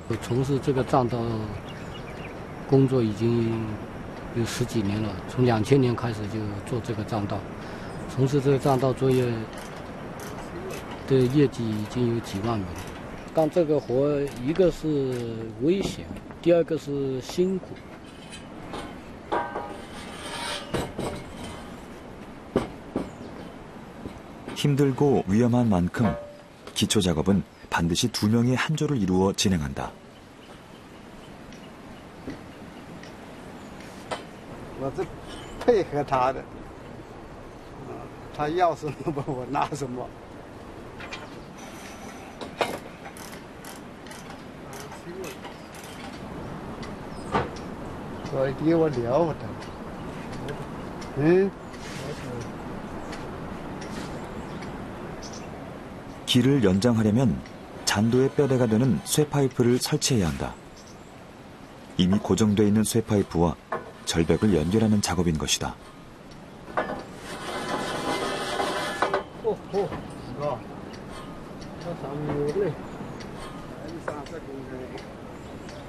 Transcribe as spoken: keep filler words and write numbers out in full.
我从事这个栈道工作已经有十几年了，从两千年开始就做这个栈道，从事这个栈道作业的业绩已经有几万米了。干这个活，一个是危险，第二个是辛苦。 힘들고 위험한 만큼 기초 작업은 반드시 두 명이 한 조를 이루어 진행한다. 我是配合他的，他要什么我拿什么。所以给我聊的，嗯。 길을 연장하려면 잔도의 뼈대가 되는 쇠파이프를 설치해야 한다. 이미 고정돼 있는 쇠파이프와 절벽을 연결하는 작업인 것이다.